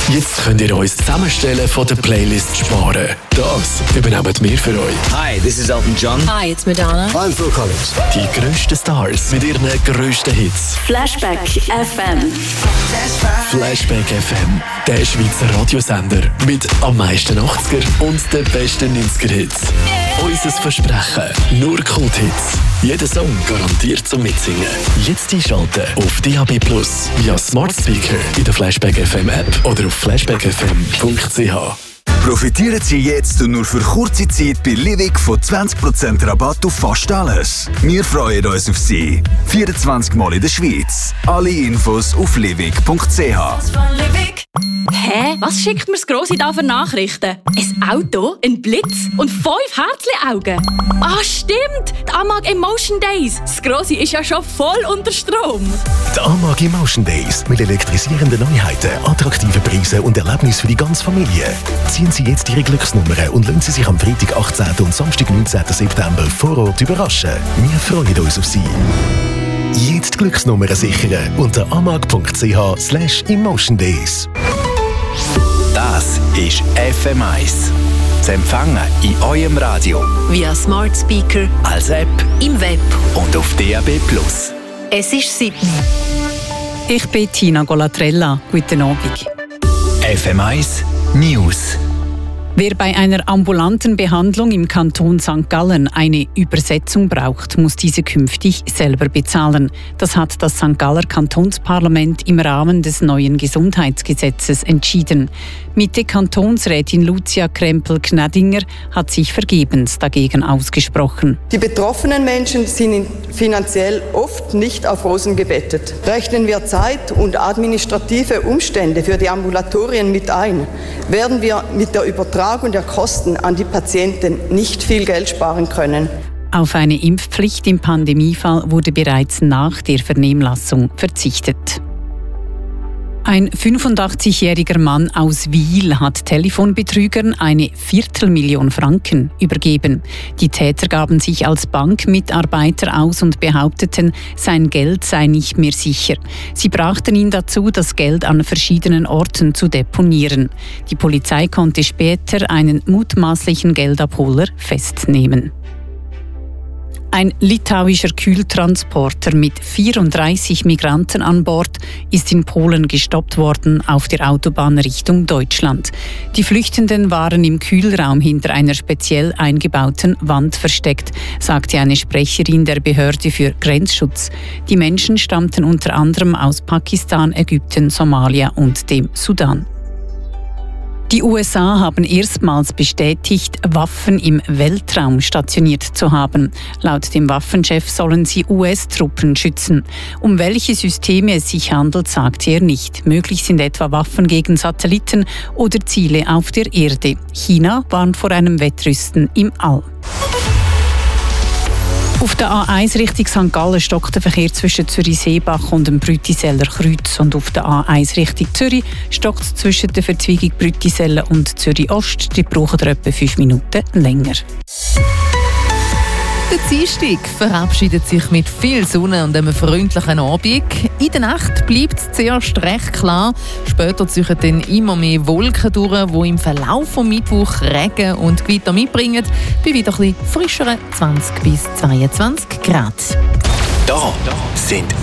Jetzt könnt ihr uns Zusammenstellen von der Playlist sparen. Das übernehmen wir für euch. Hi, this is Elton John. Hi, it's Madonna. I'm Phil Collins. Die grössten Stars mit ihren grössten Hits. Flashback FM. Flashback FM, der Schweizer Radiosender mit am meisten 80er und den besten 90er-Hits. Unser Versprechen, nur Kult-Hits. Jeder Song garantiert zum Mitsingen. Jetzt einschalten auf DAB+ via Smart Speaker in der Flashback FM App oder auf flashbackfm.ch. Profitieren Sie jetzt und nur für kurze Zeit bei Livik von 20% Rabatt auf fast alles. Wir freuen uns auf Sie. 24 Mal in der Schweiz. Alle Infos auf livik.ch. Hä? Was schickt mir das Grossi da für Nachrichten? Ein Auto, ein Blitz und 5 Herzli-Augen. Ah, stimmt! Die Amag Emotion Days. Das Grossi ist ja schon voll unter Strom. Die Amag Emotion Days mit elektrisierenden Neuheiten, attraktiven Preisen und Erlebnissen für die ganze Familie. Ziehen Sie jetzt Ihre Glücksnummer und lassen Sie sich am Freitag 18. und Samstag 19. September vor Ort überraschen. Wir freuen uns auf Sie. Jetzt Glücksnummern sichern unter amag.ch/Emotion Days. Das ist FM1. Zu empfangen in eurem Radio, Via Smart Speaker, als App im Web. und auf DAB+. Es ist 7. Ich bin Tina Golatrella. Guten Abend. FM1 News. Wer bei einer ambulanten Behandlung im Kanton St. Gallen eine Übersetzung braucht, muss diese künftig selber bezahlen. Das hat das St. Galler Kantonsparlament im Rahmen des neuen Gesundheitsgesetzes entschieden. Mitte-Kantonsrätin Lucia Krempel-Gnadinger hat sich vergebens dagegen ausgesprochen. Die betroffenen Menschen sind finanziell oft nicht auf Rosen gebettet. Rechnen wir Zeit und administrative Umstände für die Ambulatorien mit ein, werden wir mit der Übertragung der Kosten an die Patienten nicht viel Geld sparen können. Auf eine Impfpflicht im Pandemiefall wurde bereits nach der Vernehmlassung verzichtet. Ein 85-jähriger Mann aus Wil hat Telefonbetrügern eine 250.000 Franken übergeben. Die Täter gaben sich als Bankmitarbeiter aus und behaupteten, sein Geld sei nicht mehr sicher. Sie brachten ihn dazu, das Geld an verschiedenen Orten zu deponieren. Die Polizei konnte später einen mutmaßlichen Geldabholer festnehmen. Ein litauischer Kühltransporter mit 34 Migranten an Bord ist in Polen gestoppt worden auf der Autobahn Richtung Deutschland. Die Flüchtenden waren im Kühlraum hinter einer speziell eingebauten Wand versteckt, sagte eine Sprecherin der Behörde für Grenzschutz. Die Menschen stammten unter anderem aus Pakistan, Ägypten, Somalia und dem Sudan. Die USA haben erstmals bestätigt, Waffen im Weltraum stationiert zu haben. Laut dem Waffenchef sollen sie US-Truppen schützen. Um welche Systeme es sich handelt, sagt er nicht. Möglich sind etwa Waffen gegen Satelliten oder Ziele auf der Erde. China warnt vor einem Wettrüsten im All. Auf der A1 Richtung St. Gallen stockt der Verkehr zwischen Zürich-Seebach und dem Brütiseller Kreuz. Und auf der A1 Richtung Zürich stockt es zwischen der Verzweigung Brütisellen und Zürich-Ost. Die brauchen etwa 5 Minuten länger. Der Dienstag verabschiedet sich mit viel Sonne und einem freundlichen Abend. In der Nacht bleibt es zuerst recht klar. Später ziehen dann immer mehr Wolken durch, die im Verlauf vom Mittwoch Regen und Gewitter mitbringen. Bei wieder ein bisschen frischeren 20 bis 22 Grad. Da sind